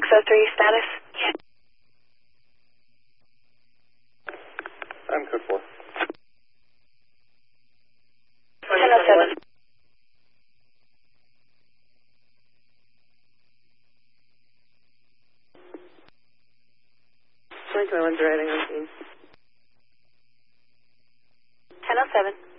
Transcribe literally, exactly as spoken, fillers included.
six oh three, status? I'm code four. ten oh seven. twenty twenty-one's arriving on scene. ten oh seven.